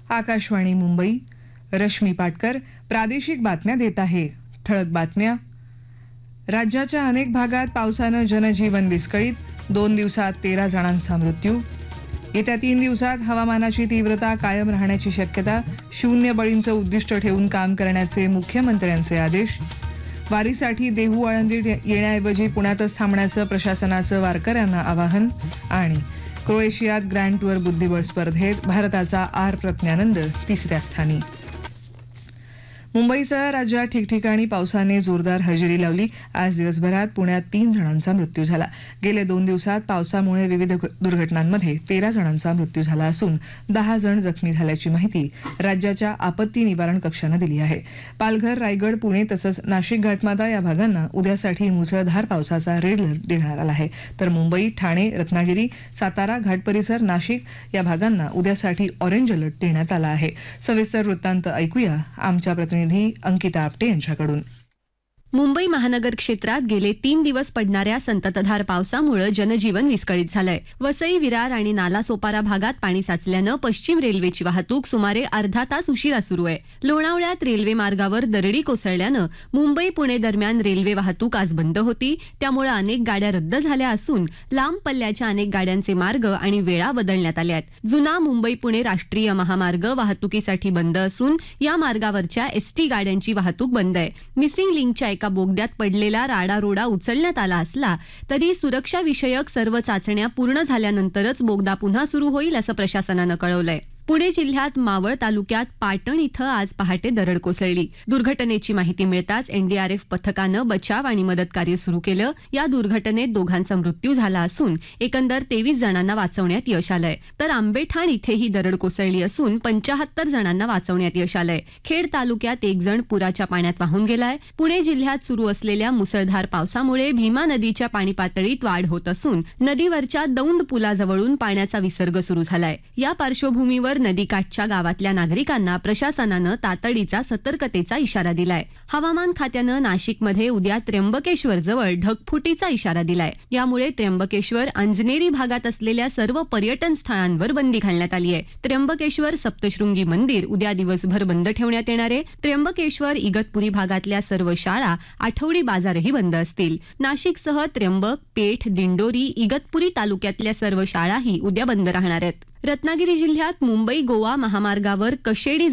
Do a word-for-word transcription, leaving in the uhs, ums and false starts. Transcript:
आकाशवाणी मुंबई. रश्मी पाटकर प्रादेशिक बातम्या देत आहे. ठळक बातम्या. राज्याच्या अनेक भागात पावसानं जनजीवन विस्कळीत. दोन दिवसात तेरा जणांचा मृत्यू. येत्या तीन दिवसात हवामानाची तीव्रता कायम राहण्याची शक्यता. शून्य बळींचं उद्दिष्ट ठेवून काम करण्याचे मुख्यमंत्र्यांचे आदेश. वारीसाठी देहू आळंदीत येण्याऐवजी पुण्यातच थांबण्याचं प्रशासनाचं वारकऱ्यांना आवाहन. आणि क्रोएशियात ग्रँड टूर बुद्धिबळ स्पर्धेत भारताचा आर प्रज्ञानंद तिसऱ्या स्थानी. मुंबईसह राज्यात ठिकठिकाणी पावसाने जोरदार हजेरी लावली. आज दिवसभरात पुण्यात तीन जणांचा मृत्यू झाला. गेल्या दोन दिवसात पावसामुळे विविध दुर्घटनांमध्ये तेरा जणांचा मृत्यू झाला असून दहा जण जखमी झाल्याची माहिती राज्याच्या आपत्ती निवारण कक्षानं दिली आहे. पालघर, रायगड, पुणे तसंच नाशिक घाटमाता या भागांना उद्यासाठी मुसळधार पावसाचा रेड अलर्ट देण्यात आला आहे. तर मुंबई, ठाणे, रत्नागिरी, सातारा, घाट परिसर, नाशिक या भागांना उद्यासाठी ऑरेंज अलर्ट देण्यात आला आहे. सविस्तर वृत्तांत ऐकूया आमच्या प्रतिनिधी अंकिता आपटे यांच्याकडून. मुंबई महानगर क्षेत्रात गेले तीन दिवस पडणाऱ्या संततधार पावसामुळे जनजीवन विस्कळीत झालंय. वसई, विरार आणि नालासोपारा भागात पाणी साचल्यानं पश्चिम रेल्वेची वाहतूक सुमारे अर्धा तास उशिरा सुरू आहे. लोणावळ्यात रेल्वे मार्गावर दरडी कोसळल्यानं मुंबई पुणे दरम्यान रेल्वे वाहतूक आज बंद होती. त्यामुळे अनेक गाड्या रद्द झाल्या असून लांब पल्ल्याच्या अनेक गाड्यांचे मार्ग आणि वेळा बदलण्यात आल्या आहेत. जुना मुंबई पुणे राष्ट्रीय महामार्ग वाहतुकीसाठी बंद असून या मार्गावरच्या एसटी गाड्यांची वाहतूक बंद आहे. मिसिंग लिंकच्या एका बोगद्यात पडलेला राडारोडा उचलण्यात आला असला तरी सुरक्षा विषयक सर्व चाचण्या पूर्ण झाल्यानंतरच बोगदा पुन्हा सुरू होईल असं प्रशासनानं कळवलंय. पुणे जिल्ह्यात मावळ तालुक्यात पाटण इथं आज पहाटे दरड कोसळली. दुर्घटनेची माहिती मिळताच एनडीआरएफ पथकानं बचाव आणि मदत कार्य सुरू केलं. या दुर्घटनेत दोघांचा मृत्यू झाला असून एकंदर तेवीस जणांना वाचवण्यात यश आलंय. तर आंबेठाण इथेही दरड कोसळली असून पंचाहत्तर जणांना वाचवण्यात यश आलंय. खेड तालुक्यात एक जण पुराच्या पाण्यात वाहून गेलाय. पुणे जिल्ह्यात सुरू असलेल्या मुसळधार पावसामुळे भीमा नदीच्या पाणी पातळीत वाढ होत असून नदीवरच्या दौंड पुलाजवळून पाण्याचा विसर्ग सुरू झालाय. या पार्श्वभूमीवर नदीकाठच्या गावातल्या नागरिकांना प्रशासनानं तातडीचा सतर्कतेचा इशारा दिलाय. हवामान खात्यानं नाशिकमध्ये उद्या त्र्यंबकेश्वर जवळ ढगफुटीचा इशारा दिलाय. यामुळे त्र्यंबकेश्वर, अंजनेरी भागात असलेल्या सर्व पर्यटन स्थळांवर बंदी घालण्यात आली आहे. त्र्यंबकेश्वर सप्तशृंगी मंदिर उद्या दिवसभर बंद ठेवण्यात येणार आहे. त्र्यंबकेश्वर, इगतपुरी भागातल्या सर्व शाळा, आठवडी बाजारही बंद असतील. नाशिकसह त्र्यंबक, पेठ, दिंडोरी, इगतपुरी तालुक्यातल्या सर्व शाळाही उद्या बंद राहणार आहेत. रत्नागिरी जिल्ह्यात मुंबई गोवा महामार्गावर कशेडी